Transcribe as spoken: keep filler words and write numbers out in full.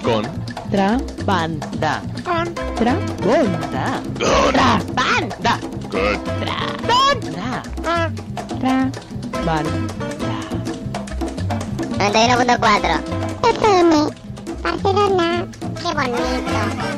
Con. Tra. Banda. Tra. Bonda. Tra. Banda. Good. Tra. Banda. Tra. Banda. noventa y uno punto cuatro. F M, Barcelona. Qué bonito.